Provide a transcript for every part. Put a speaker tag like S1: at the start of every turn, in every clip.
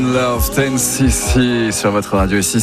S1: Love 10cc sur votre radio ici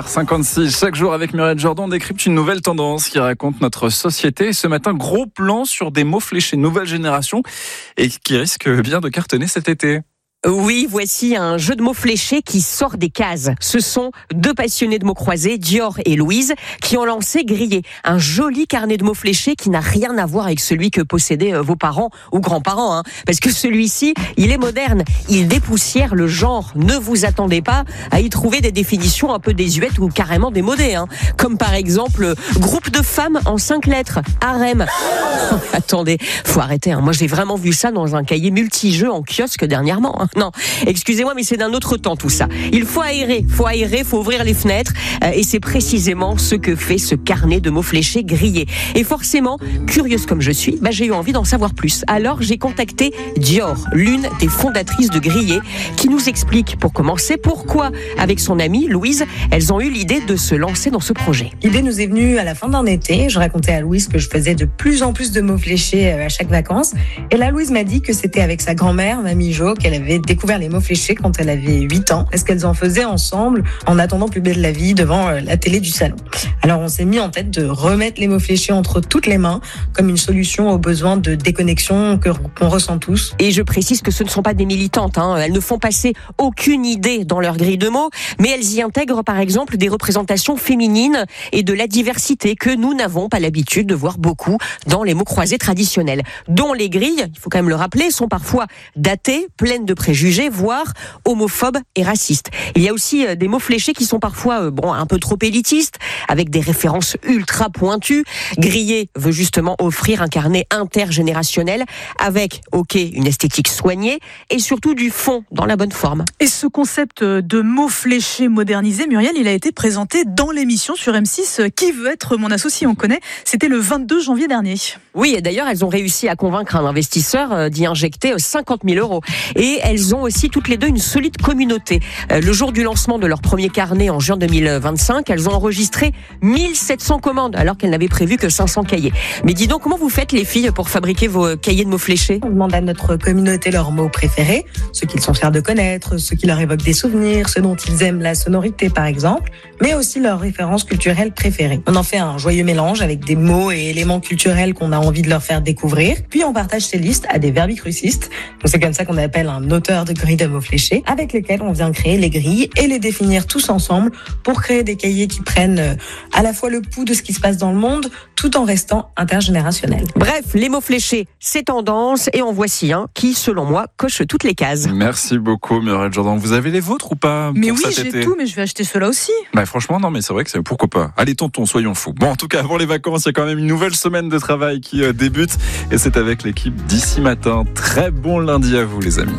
S1: 5h56 chaque jour avec Muriel Jourdan. On décrypte une nouvelle tendance qui raconte notre société. Et ce matin, gros plan sur des mots fléchés nouvelle génération et qui risque bien de cartonner cet été.
S2: Oui, voici un jeu de mots fléchés qui sort des cases. Ce sont deux passionnés de mots croisés, Dior et Louise, qui ont lancé Grillé, un joli carnet de mots fléchés qui n'a rien à voir avec celui que possédaient vos parents ou grands-parents. Parce que celui-ci, il est moderne, il dépoussière le genre. Ne vous attendez pas à y trouver des définitions un peu désuètes ou carrément démodées. Comme par exemple, groupe de femmes en 5 lettres, harem. Attendez, faut arrêter. Moi, j'ai vraiment vu ça dans un cahier multijeux en kiosque dernièrement. Non, excusez-moi, mais c'est d'un autre temps tout ça. Il faut aérer, faut ouvrir les fenêtres. Et c'est précisément ce que fait ce carnet de mots fléchés Grillé. Et forcément, curieuse comme je suis, j'ai eu envie d'en savoir plus. Alors j'ai contacté Dior, l'une des fondatrices de Grillé, qui nous explique pour commencer pourquoi, avec son amie Louise, elles ont eu l'idée de se lancer dans ce projet.
S3: L'idée nous est venue à la fin d'un été. Je racontais à Louise que je faisais de plus en plus de mots fléchés à chaque vacances. Et là, Louise m'a dit que c'était avec sa grand-mère, Mamie Jo, qu'elle avait découvert les mots fléchés quand elle avait 8 ans. Est-ce qu'elles en faisaient ensemble en attendant Plus belle la vie devant la télé du salon. Alors on s'est mis en tête de remettre les mots fléchés entre toutes les mains comme une solution aux besoins de déconnexion qu'on ressent tous.
S2: Et je précise que ce ne sont pas des militantes. Elles ne font passer aucune idée dans leur grille de mots, mais elles y intègrent par exemple des représentations féminines et de la diversité que nous n'avons pas l'habitude de voir beaucoup dans les mots croisés traditionnels, dont les grilles, il faut quand même le rappeler, sont parfois datées, pleines de préjugés, voire homophobes et racistes. Il y a aussi des mots fléchés qui sont parfois un peu trop élitistes, avec des références ultra pointues. Grillé veut justement offrir un carnet intergénérationnel avec, une esthétique soignée et surtout du fond dans la bonne forme.
S4: Et ce concept de mots fléchés modernisés, Muriel, il a été présenté dans l'émission sur M6 Qui veut être mon associé, on connaît. C'était le 22 janvier dernier.
S2: Oui, et d'ailleurs, elles ont réussi à convaincre un investisseur d'y injecter 50 000 €. Et elles ont aussi toutes les deux une solide communauté. Le jour du lancement de leur premier carnet en juin 2025, elles ont enregistré 1700 commandes, alors qu'elles n'avaient prévu que 500 cahiers. Mais dis donc, comment vous faites les filles pour fabriquer vos cahiers de mots fléchés ?
S3: On demande à notre communauté leurs mots préférés, ceux qu'ils sont fiers de connaître, ceux qui leur évoquent des souvenirs, ceux dont ils aiment la sonorité par exemple, mais aussi leurs références culturelles préférées. On en fait un joyeux mélange avec des mots et éléments culturels qu'on a envie de leur faire découvrir, puis on partage ces listes à des verbicrucistes. Donc c'est comme ça qu'on appelle un auteur de grilles de mots fléchés, avec lesquels on vient créer les grilles et les définir tous ensemble pour créer des cahiers qui prennent à la fois le pouls de ce qui se passe dans le monde, tout en restant intergénérationnels.
S2: Bref, les mots fléchés, c'est tendance, et en voici un qui, selon moi, coche toutes les cases.
S1: Merci beaucoup Muriel Jourdan. Vous avez les vôtres ou pas?
S4: Mais oui, j'ai tout, mais je vais acheter ceux-là aussi.
S1: Franchement, non, mais c'est vrai que c'est pourquoi pas. Allez, tonton, soyons fous. Bon, en tout cas, avant les vacances, il y a quand même une nouvelle semaine de travail qui débute, et c'est avec l'équipe d'ici matin. Très bon lundi à vous, les amis.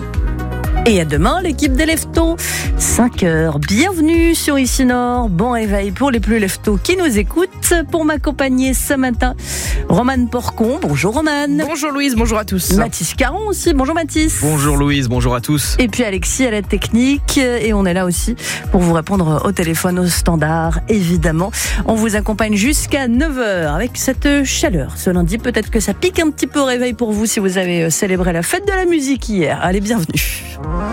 S5: Et à demain, l'équipe des Leftos, 5h. Bienvenue sur Ici Nord. Bon réveil pour les plus Leftos qui nous écoutent. Pour m'accompagner ce matin, Romane Porcon. Bonjour Romane.
S6: Bonjour Louise, bonjour à tous.
S5: Mathis Caron aussi. Bonjour Mathis.
S6: Bonjour Louise, bonjour à tous.
S5: Et puis Alexis à la technique. Et on est là aussi pour vous répondre au téléphone, au standard, évidemment. On vous accompagne jusqu'à 9h avec cette chaleur. Ce lundi, peut-être que ça pique un petit peu au réveil pour vous si vous avez célébré la fête de la musique hier. Allez, bienvenue.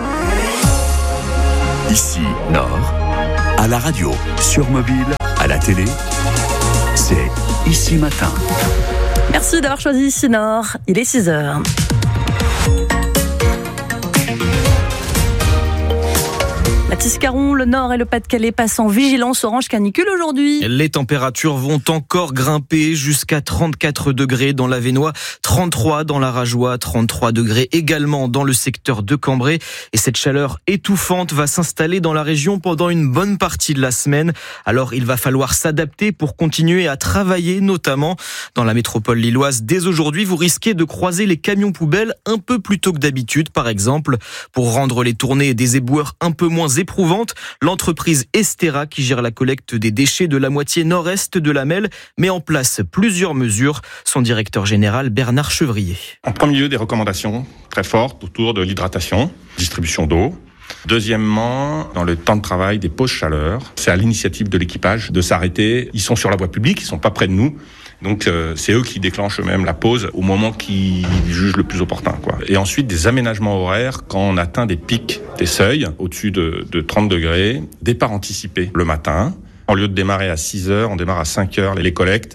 S7: Ici Nord, à la radio, sur mobile, à la télé, c'est Ici Matin.
S5: Merci d'avoir choisi Ici Nord. Il est 6h. Mathis Caron, le Nord et le Pas-de-Calais passent en vigilance orange canicule aujourd'hui.
S6: Les températures vont encore grimper jusqu'à 34 degrés dans l'Avesnois, 33 dans la Rajoie, 33 degrés également dans le secteur de Cambrai. Et cette chaleur étouffante va s'installer dans la région pendant une bonne partie de la semaine. Alors il va falloir s'adapter pour continuer à travailler, notamment dans la métropole lilloise. Dès aujourd'hui, vous risquez de croiser les camions poubelles un peu plus tôt que d'habitude, par exemple. Pour rendre les tournées des éboueurs un peu moins éprouvante, l'entreprise Estera, qui gère la collecte des déchets de la moitié nord-est de la Melle, met en place plusieurs mesures. Son directeur général, Bernard Chevrier.
S8: En premier lieu, des recommandations très fortes autour de l'hydratation, distribution d'eau. Deuxièmement, dans le temps de travail, des pauses chaleur. C'est à l'initiative de l'équipage de s'arrêter. Ils sont sur la voie publique, ils sont pas près de nous. Donc c'est eux qui déclenchent eux-mêmes la pause au moment qu'ils jugent le plus opportun, quoi. Et ensuite des aménagements horaires quand on atteint des pics, des seuils au-dessus de 30 degrés, départ anticipé le matin. Au lieu de démarrer à 6h, on démarre à 5h les collectes.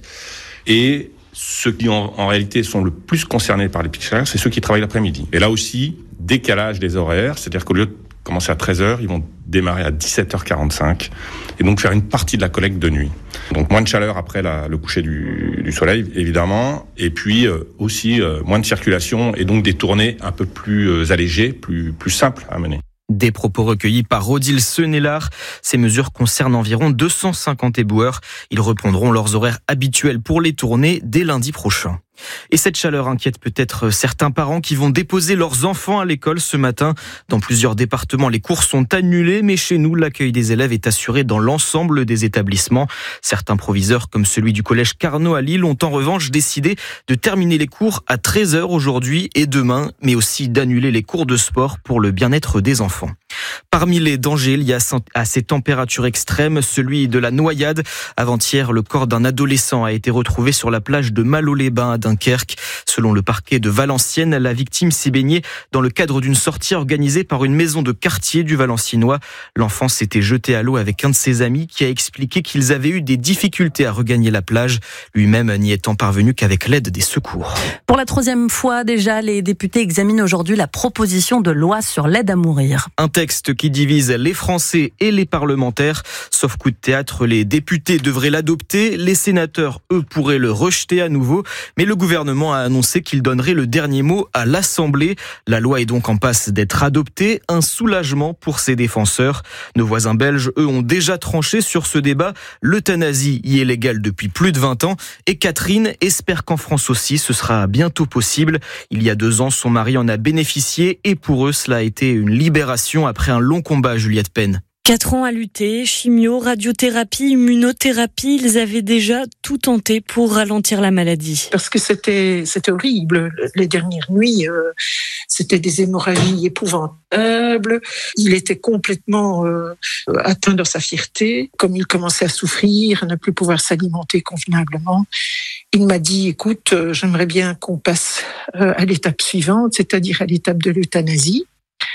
S8: Et ceux qui en réalité sont le plus concernés par les pics chaleur, c'est ceux qui travaillent l'après-midi. Et là aussi, décalage des horaires, c'est-à-dire qu'au lieu de commencer à 13h, ils vont démarrer à 17h45 et donc faire une partie de la collecte de nuit. Donc moins de chaleur après le coucher du soleil, évidemment, et puis aussi moins de circulation et donc des tournées un peu plus allégées, plus simples à mener.
S6: Des propos recueillis par Odile Senelard. Ces mesures concernent environ 250 éboueurs. Ils reprendront leurs horaires habituels pour les tournées dès lundi prochain. Et cette chaleur inquiète peut-être certains parents qui vont déposer leurs enfants à l'école ce matin. Dans plusieurs départements, les cours sont annulés, mais chez nous, l'accueil des élèves est assuré dans l'ensemble des établissements. Certains proviseurs, comme celui du collège Carnot à Lille, ont en revanche décidé de terminer les cours à 13h aujourd'hui et demain, mais aussi d'annuler les cours de sport pour le bien-être des enfants. Parmi les dangers liés à ces températures extrêmes, celui de la noyade. Avant-hier, le corps d'un adolescent a été retrouvé sur la plage de Malo-les-Bains à Dunkerque. Selon le parquet de Valenciennes, la victime s'y baignait dans le cadre d'une sortie organisée par une maison de quartier du Valenciennois. L'enfant s'était jeté à l'eau avec un de ses amis qui a expliqué qu'ils avaient eu des difficultés à regagner la plage, lui-même n'y étant parvenu qu'avec l'aide des secours.
S5: Pour la 3e fois déjà, les députés examinent aujourd'hui la proposition de loi sur l'aide à mourir.
S6: Un texte qui divise les Français et les parlementaires. Sauf coup de théâtre, les députés devraient l'adopter. Les sénateurs, eux, pourraient le rejeter à nouveau. Mais le gouvernement a annoncé qu'il donnerait le dernier mot à l'Assemblée. La loi est donc en passe d'être adoptée. Un soulagement pour ses défenseurs. Nos voisins belges, eux, ont déjà tranché sur ce débat. L'euthanasie y est légale depuis plus de 20 ans. Et Catherine espère qu'en France aussi, ce sera bientôt possible. Il y a 2 ans, son mari en a bénéficié. Et pour eux, cela a été une libération après un long combat, Juliette Penn.
S9: 4 ans à lutter, chimio, radiothérapie, immunothérapie, ils avaient déjà tout tenté pour ralentir la maladie.
S10: Parce que c'était horrible. Les dernières nuits, c'était des hémorragies épouvantables. Il était complètement atteint dans sa fierté. Comme il commençait à souffrir, à ne plus pouvoir s'alimenter convenablement, il m'a dit, écoute, j'aimerais bien qu'on passe à l'étape suivante, c'est-à-dire à l'étape de l'euthanasie.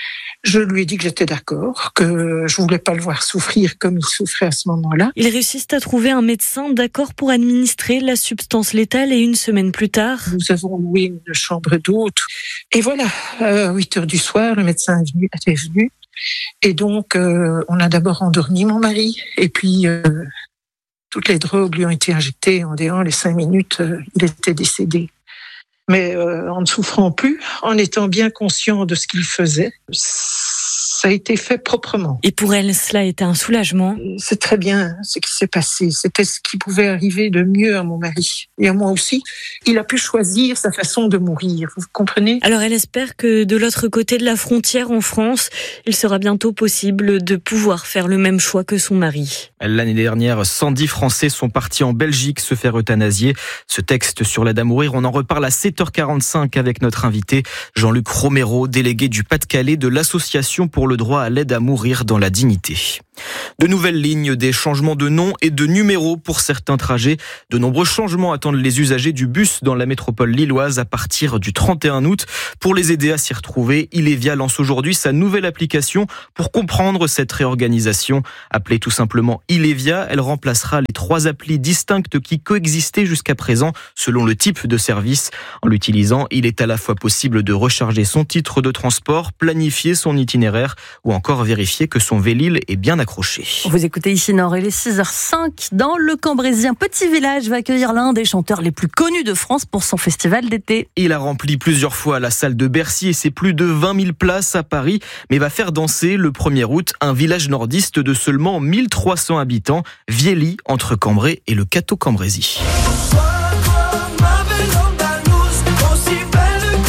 S10: Je lui ai dit que j'étais d'accord, que je voulais pas le voir souffrir comme il souffrait à ce moment-là.
S9: Ils réussissent à trouver un médecin d'accord pour administrer la substance létale et 1 semaine plus tard.
S10: Nous avons loué une chambre d'hôte. Et voilà, à 8h du soir, le médecin était venu. Et donc, on a d'abord endormi mon mari. Et puis, toutes les drogues lui ont été injectées. En déant les 5 minutes, il était décédé. Mais en ne souffrant plus, en étant bien conscient de ce qu'il faisait, ça a été fait proprement.
S9: Et pour elle, cela a été un soulagement.
S10: C'est très bien ce qui s'est passé. C'était ce qui pouvait arriver de mieux à mon mari. Et à moi aussi. Il a pu choisir sa façon de mourir. Vous comprenez ?
S9: Alors elle espère que de l'autre côté de la frontière en France, il sera bientôt possible de pouvoir faire le même choix que son mari.
S6: L'année dernière, 110 Français sont partis en Belgique se faire euthanasier. Ce texte sur l'aide à mourir, on en reparle à 7h45 avec notre invité Jean-Luc Romero, délégué du Pas-de-Calais de l'Association pour le droit à l'aide à mourir dans la dignité. De nouvelles lignes, des changements de nom et de numéros pour certains trajets. De nombreux changements attendent les usagers du bus dans la métropole lilloise à partir du 31 août. Pour les aider à s'y retrouver, Ilevia lance aujourd'hui sa nouvelle application pour comprendre cette réorganisation. Appelée tout simplement Ilevia, elle remplacera les 3 applis distinctes qui coexistaient jusqu'à présent selon le type de service. En l'utilisant, il est à la fois possible de recharger son titre de transport, planifier son itinéraire ou encore vérifier que son Vélil est bien accroché.
S5: Vous écoutez ici Nord, il est 6h05 dans le Cambrésien. Petit village va accueillir l'un des chanteurs les plus connus de France pour son festival d'été.
S6: Il a rempli plusieurs fois la salle de Bercy et c'est plus de 20 000 places à Paris, mais va faire danser le 1er août un village nordiste de seulement 1300 habitants, Viely, entre Cambrai et le Cateau-Cambrésis.
S5: Ça a blind test ?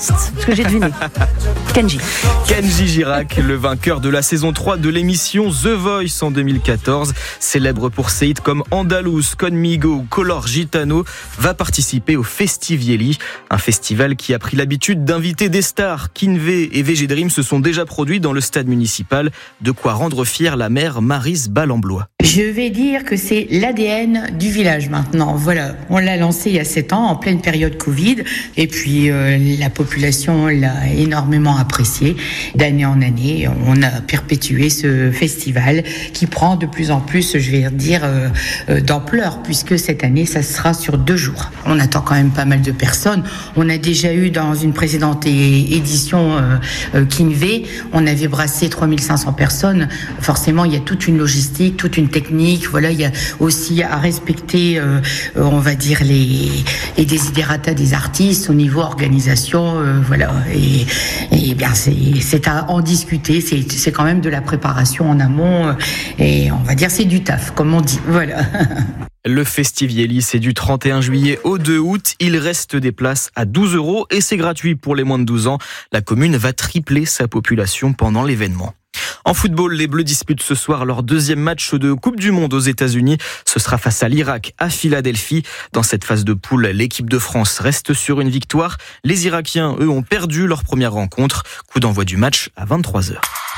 S5: reste, parce que j'ai deviné. Kenji
S6: Girac, le vainqueur de la saison 3 de l'émission The Voice en 2014, célèbre pour ses hits comme Andaluz, Conmigo ou Color Gitano, va participer au Festivieli, un festival qui a pris l'habitude d'inviter des stars. Kinvé et VG Dream se sont déjà produits dans le stade municipal, de quoi rendre fière la maire Maryse Ballamblois.
S11: Je vais dire que c'est l'ADN du village maintenant. Voilà, on l'a lancé il y a 7 ans, en pleine période Covid, et puis la population l'a énormément apprécié. D'année en année, on a perpétué ce festival qui prend de plus en plus, je vais dire, d'ampleur, puisque cette année, ça sera sur 2 jours. On attend quand même pas mal de personnes. On a déjà eu dans une précédente édition Kinvé, on avait brassé 3500 personnes. Forcément, il y a toute une logistique, toute une technique. Voilà, il y a aussi à respecter, on va dire, les desiderata des artistes au niveau organisation. Voilà, et bien c'est à en discuter. C'est quand même de la préparation en amont, et on va dire c'est du taf, comme on dit. Voilà.
S6: Le Festivieli, c'est du 31 juillet au 2 août. Il reste des places à 12 € et c'est gratuit pour les moins de 12 ans. La commune va tripler sa population pendant l'événement. En football, les Bleus disputent ce soir leur 2e match de Coupe du Monde aux États-Unis. Ce sera face à l'Irak à Philadelphie. Dans cette phase de poule, l'équipe de France reste sur une victoire. Les Irakiens, eux, ont perdu leur première rencontre. Coup d'envoi du match à 23h.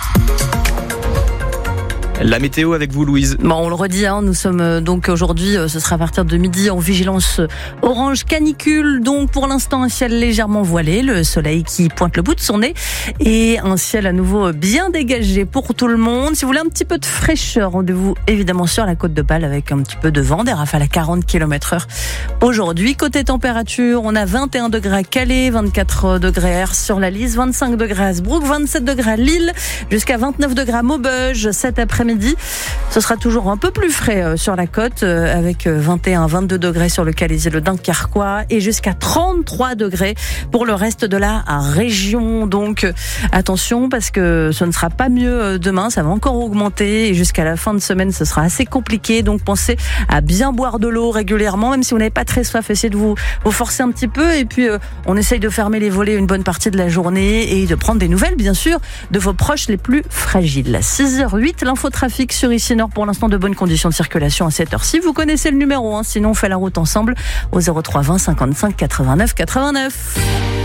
S6: La météo avec vous, Louise.
S5: Bon, on le redit, nous sommes donc aujourd'hui, ce sera à partir de midi en vigilance orange canicule. Donc pour l'instant, un ciel légèrement voilé, le soleil qui pointe le bout de son nez et un ciel à nouveau bien dégagé pour tout le monde. Si vous voulez un petit peu de fraîcheur, rendez-vous évidemment sur la côte de Bâle avec un petit peu de vent, des rafales à 40 km/h. Aujourd'hui, côté température, on a 21 degrés à Calais, 24 degrés à sur la Lys, 25 degrés à Hasbrook, 27 degrés à Lille, jusqu'à 29 degrés à Maubeuge cet après-midi. Ce sera toujours un peu plus frais sur la côte avec 21-22 degrés sur le Calaisis, le Dunkerquois et jusqu'à 33 degrés pour le reste de la région. Donc attention parce que ce ne sera pas mieux demain, ça va encore augmenter et jusqu'à la fin de semaine ce sera assez compliqué. Donc pensez à bien boire de l'eau régulièrement, même si vous n'avez pas très soif, essayez de vous forcer un petit peu et puis on essaye de fermer les volets une bonne partie de la journée et de prendre des nouvelles bien sûr de vos proches les plus fragiles. 6h08, l'infotrafic sur Ici Nord, pour l'instant de bonnes conditions de circulation à cette heure-ci. Vous connaissez le numéro, sinon on fait la route ensemble au 03 20 55 89 89.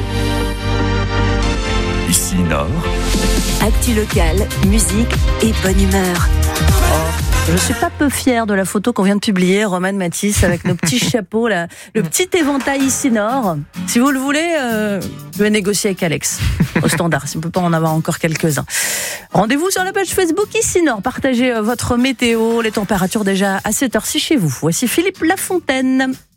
S7: Ici Nord.
S12: Actu locale, musique et bonne humeur.
S5: Je suis pas peu fière de la photo qu'on vient de publier, Romane Matisse, avec nos petits chapeaux, là, le petit éventail Ici Nord. Si vous le voulez, je vais négocier avec Alex au standard, si on peut pas en avoir encore quelques-uns. Rendez-vous sur la page Facebook Ici Nord. Partagez votre météo, les températures déjà à cette heure-ci chez vous. Voici Philippe Lafontaine.